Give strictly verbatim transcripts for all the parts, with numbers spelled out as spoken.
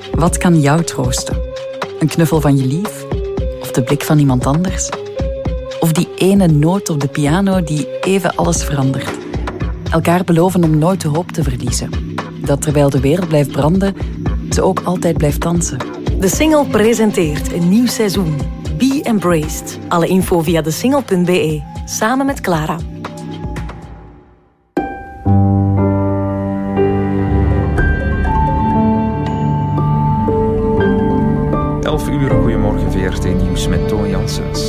Wat kan jou troosten? Een knuffel van je lief? Of de blik van iemand anders? Of die ene noot op de piano die even alles verandert? Elkaar beloven om nooit de hoop te verliezen. Dat terwijl de wereld blijft branden, ze ook altijd blijft dansen. De Singel presenteert een nieuw seizoen. Be Embraced. Alle info via de singel punt b e. Samen met Clara. elf uur, goedemorgen V R T Nieuws met Toon Janssens.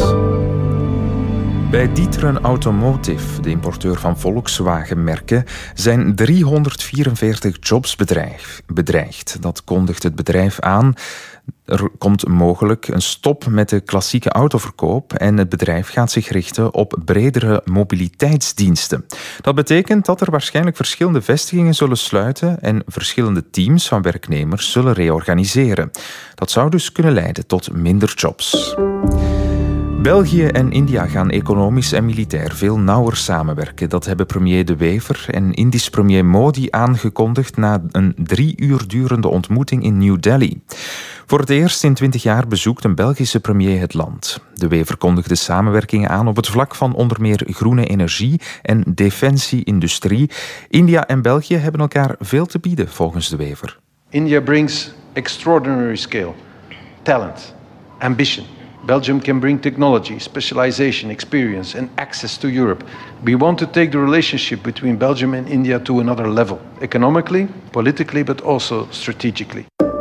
Bij D'Ieteren Automotive, de importeur van Volkswagen-merken, zijn driehonderdvierenveertig jobs bedreigd. Dat kondigt het bedrijf aan. Er komt mogelijk een stop met de klassieke autoverkoop en het bedrijf gaat zich richten op bredere mobiliteitsdiensten. Dat betekent dat er waarschijnlijk verschillende vestigingen zullen sluiten en verschillende teams van werknemers zullen reorganiseren. Dat zou dus kunnen leiden tot minder jobs. België en India gaan economisch en militair veel nauwer samenwerken. Dat hebben premier De Wever en Indisch premier Modi aangekondigd na een drie uur durende ontmoeting in New Delhi. Voor het eerst in twintig jaar bezoekt een Belgische premier het land. De Wever kondigde samenwerking aan op het vlak van onder meer groene energie en defensie-industrie. India en België hebben elkaar veel te bieden, volgens De Wever. India brings extraordinary scale, talent, ambition. Belgium can bring technology, specialization, experience and access to Europe. We want to take the relationship between Belgium and India to another level. Economically, politically, but also strategically.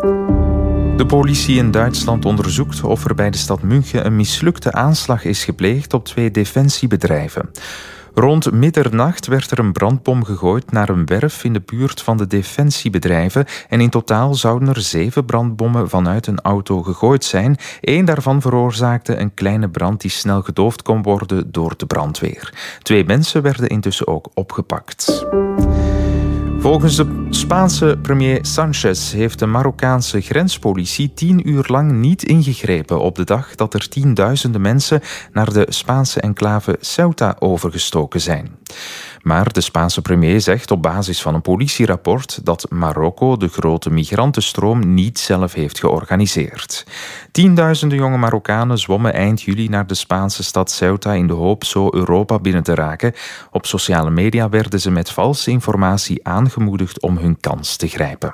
De politie in Duitsland onderzoekt of er bij de stad München een mislukte aanslag is gepleegd op twee defensiebedrijven. Rond middernacht werd er een brandbom gegooid naar een werf in de buurt van de defensiebedrijven en in totaal zouden er zeven brandbommen vanuit een auto gegooid zijn. Eén daarvan veroorzaakte een kleine brand die snel gedoofd kon worden door de brandweer. Twee mensen werden intussen ook opgepakt. Volgens de Spaanse premier Sánchez heeft de Marokkaanse grenspolitie tien uur lang niet ingegrepen op de dag dat er tienduizenden mensen naar de Spaanse enclave Ceuta overgestoken zijn. Maar de Spaanse premier zegt op basis van een politierapport dat Marokko de grote migrantenstroom niet zelf heeft georganiseerd. Tienduizenden jonge Marokkanen zwommen eind juli naar de Spaanse stad Ceuta in de hoop zo Europa binnen te raken. Op sociale media werden ze met valse informatie aangemoedigd om hun kans te grijpen.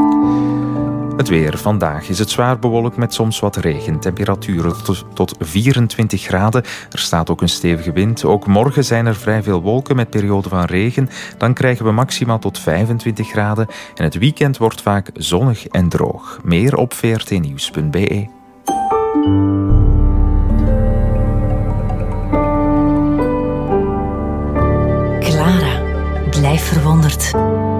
Het weer. Vandaag is het zwaar bewolkt met soms wat regen. Temperaturen tot vierentwintig graden. Er staat ook een stevige wind. Ook morgen zijn er vrij veel wolken met perioden van regen. Dan krijgen we maximaal tot vijfentwintig graden. En het weekend wordt vaak zonnig en droog. Meer op v r t nieuws punt b e. Clara, blijf verwonderd.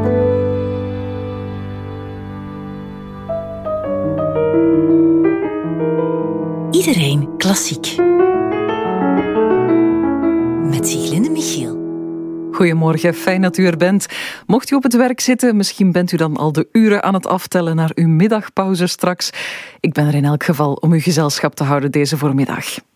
Iedereen klassiek. Met Sieglinde Michiel. Goedemorgen, fijn dat u er bent. Mocht u op het werk zitten, misschien bent u dan al de uren aan het aftellen naar uw middagpauze straks. Ik ben er in elk geval om uw gezelschap te houden deze voormiddag.